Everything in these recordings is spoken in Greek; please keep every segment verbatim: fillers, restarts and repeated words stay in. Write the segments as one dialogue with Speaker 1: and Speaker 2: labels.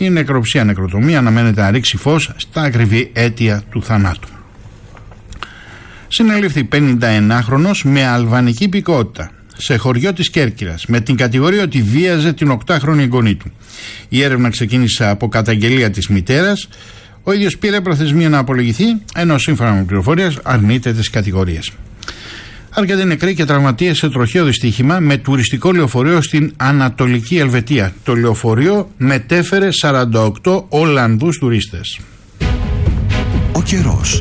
Speaker 1: Η νεκροψία νεκροτομία αναμένεται να ρίξει φως στα ακριβή αίτια του θανάτου. Συνελήφθη πενηνταενάχρονος με αλβανική υπηκότητα σε χωριό της Κέρκυρας με την κατηγορία ότι βίαζε την οκτάχρονη εγγονή του. Η έρευνα ξεκίνησε από καταγγελία της μητέρας. Ο ίδιος πήρε προθεσμία να απολογηθεί, ενώ σύμφωνα με πληροφορίες αρνείται τις κατηγορίες. Αρκετοί νεκροί και τραυματίες σε τροχαίο δυστύχημα με τουριστικό λεωφορείο στην Ανατολική Ελβετία. Το λεωφορείο μετέφερε σαράντα οκτώ Ολλανδούς τουρίστες.
Speaker 2: Ο καιρός.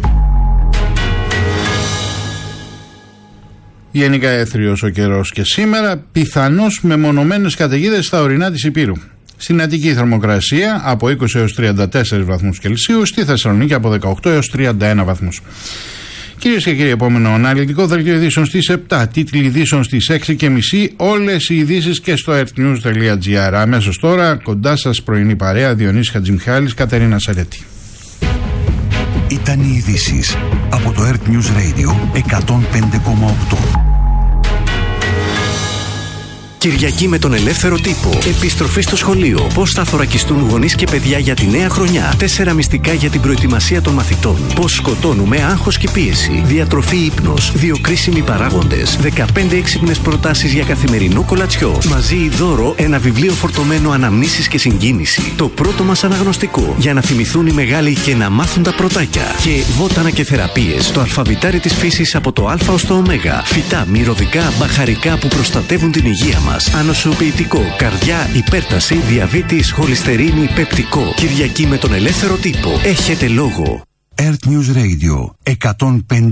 Speaker 1: Γενικά έθριος ο καιρός και σήμερα, πιθανώς με μονομένες καταιγίδες στα ορεινά της Υπήρου. Στην Αττική η θερμοκρασία από είκοσι έως τριάντα τέσσερις βαθμούς Κελσίου, στη Θεσσαλονίκη από δεκαοκτώ έως τριάντα ένα βαθμούς. Κυρίες και κύριοι, επόμενο αναλυτικό δελτίο ειδήσεων στις επτά, τίτλοι ειδήσεων στις έξι και μισή, όλες οι ειδήσεις και στο earthnews τελεία gr. Αμέσως τώρα, κοντά σας πρωινή παρέα, Διονύσης Χατζημιχάλης, Κατερίνα Σαρέτη.
Speaker 2: Ήταν οι ειδήσεις από το Earth News Radio εκατόν πέντε κόμμα οκτώ.
Speaker 3: Κυριακή με τον ελεύθερο τύπο. Επιστροφή στο σχολείο. Πώς θα θωρακιστούν γονείς και παιδιά για τη νέα χρονιά. Τέσσερα μυστικά για την προετοιμασία των μαθητών. Πώς σκοτώνουμε άγχος και πίεση. Διατροφή, ύπνος. Δύο κρίσιμοι παράγοντες. δεκαπέντε έξυπνες προτάσεις για καθημερινό κολατσιό. Μαζί δώρο ένα βιβλίο φορτωμένο αναμνήσεις και συγκίνηση. Το πρώτο μας αναγνωστικό. Για να θυμηθούν οι μεγάλοι και να μάθουν τα πρωτάκια. Και βότανα και θεραπείες. Το αλφαβητάρι της φύσης από το Α ως το Ω. Φυτά, μυρωδικά, μπαχαρικά που προστατεύουν την υγεία μας. Ανοσοποιητικό, καρδιά, υπέρταση, διαβήτης, χολυστερίνη, πεπτικό. Κυριακή με τον ελεύθερο τύπο. Έχετε λόγο.
Speaker 2: Earth News Radio εκατόν πέντε